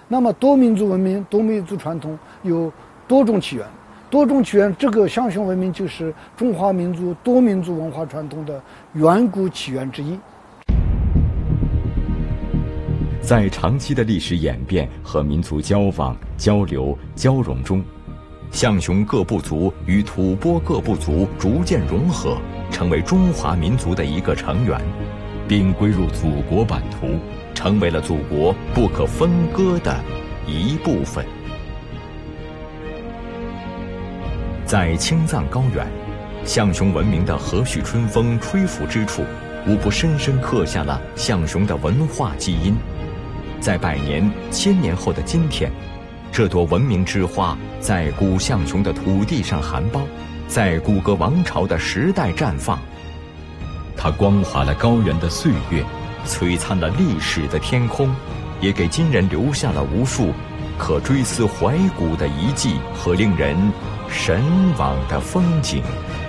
那么多民族文明、多民族传统有多种起源，多种起源，这个象雄文明就是中华民族多民族文化传统的远古起源之一。 在长期的历史演变和民族交往、交流、交融中，象雄各部族与吐蕃各部族逐渐融合，成为中华民族的一个成员，并归入祖国版图，成为了祖国不可分割的一部分。在青藏高原，象雄文明的和煦春风吹拂之处，无不深深刻下了象雄的文化基因。在百年、千年后的今天，这朵文明之花在古象雄的土地上含苞，在古格王朝的时代绽放。它光滑了高原的岁月，璀璨了历史的天空，也给今人留下了无数可追思怀古的遗迹和令人神往的风景。